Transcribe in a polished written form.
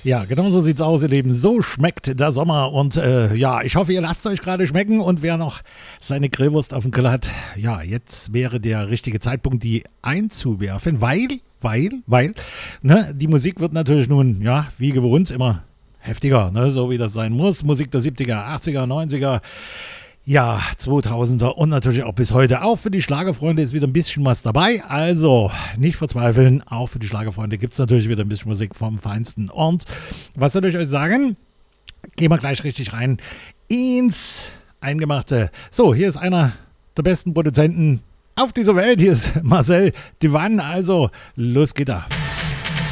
Ja, genau so sieht's aus, ihr Lieben. So schmeckt der Sommer und ja, ich hoffe, ihr lasst euch gerade schmecken und wer noch seine Grillwurst auf dem Grill hat, ja, jetzt wäre der richtige Zeitpunkt, die einzuwerfen, weil, ne, die Musik wird natürlich nun, ja, wie gewohnt immer heftiger, ne, so wie das sein muss. Musik der 70er, 80er, 90er, ja, 2000er und natürlich auch bis heute. Auch für die Schlagerfreunde ist wieder ein bisschen was dabei. Also nicht verzweifeln, auch für die Schlagerfreunde gibt es natürlich wieder ein bisschen Musik vom Feinsten. Und was soll ich euch sagen? Gehen wir gleich richtig rein ins Eingemachte. So, hier ist einer der besten Produzenten auf dieser Welt. Hier ist Marcel Divan. Also, los geht er.